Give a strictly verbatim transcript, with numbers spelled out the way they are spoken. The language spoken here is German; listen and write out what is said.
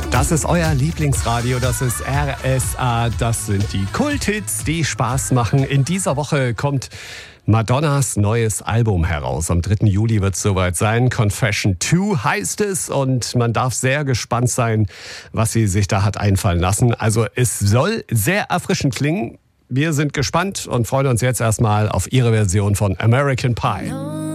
Das ist euer Lieblingsradio, das ist R S A, das sind die Kulthits, die Spaß machen. In dieser Woche kommt Madonnas neues Album heraus. Am dritten Juli wird es soweit sein. Confession zwei heißt es und man darf sehr gespannt sein, was sie sich da hat einfallen lassen. Also es soll sehr erfrischend klingen. Wir sind gespannt und freuen uns jetzt erstmal auf ihre Version von American Pie.